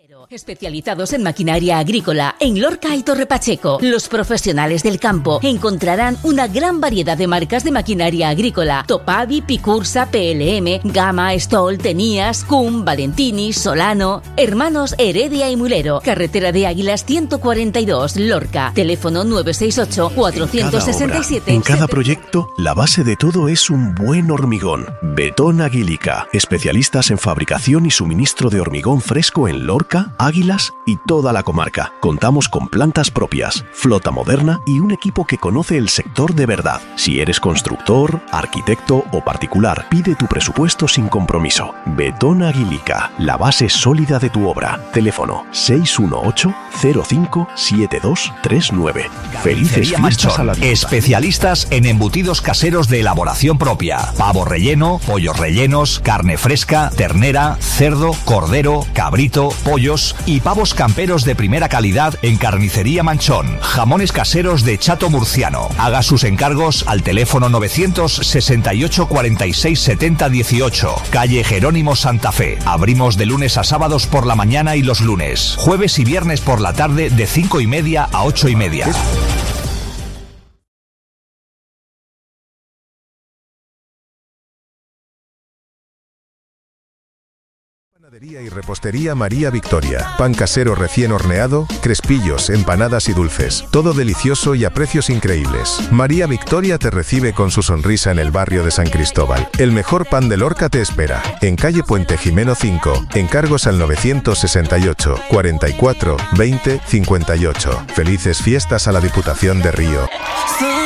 Especializados en maquinaria agrícola en Lorca y Torre Pacheco, los profesionales del campo encontrarán una gran variedad de marcas de maquinaria agrícola: Topavi, Picursa, PLM, Gama, Stoll, Tenías, Cum, Valentini, Solano. Hermanos Heredia y Mulero, carretera de Águilas 142, Lorca. Teléfono 968 467. En cada proyecto, la base de todo es un buen hormigón. Betón Aguilica, especialistas en fabricación y suministro de hormigón fresco en Lorca, Águilas y toda la comarca. Contamos con plantas propias, flota moderna y un equipo que conoce el sector de verdad. Si eres constructor, arquitecto o particular, pide tu presupuesto sin compromiso. Betón Aguilica, la base sólida de tu obra. Teléfono 618-057239. Felices fiestas a la diputa. Especialistas en embutidos caseros de elaboración propia: pavo relleno, pollos rellenos, carne fresca, ternera, cerdo, cordero, cabrito, pollos y pavos camperos de primera calidad en Carnicería Manchón. Jamones caseros de chato murciano. Haga sus encargos al teléfono 968 46 70 18, calle Jerónimo Santa Fe. Abrimos de lunes a sábados por la mañana y los lunes, jueves y viernes por la tarde de 5:30 a 8:30. Panadería y repostería María Victoria. Pan casero recién horneado, crespillos, empanadas y dulces. Todo delicioso y a precios increíbles. María Victoria te recibe con su sonrisa en el barrio de San Cristóbal. El mejor pan de Lorca te espera. En calle Puente Jimeno 5. Encargos al 968 44 20 58. Felices fiestas a la Diputación de Río.